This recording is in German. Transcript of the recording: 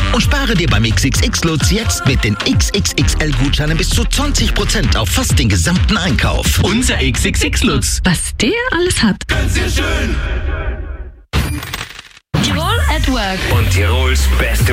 Und spare dir beim XXX-Lutz jetzt mit den XXXL-Gutscheinen bis zu 20% auf fast den gesamten Einkauf. Unser XXX-Lutz. Was der alles hat. Ganz sehr schön. Tirol at Work. Und Tirols beste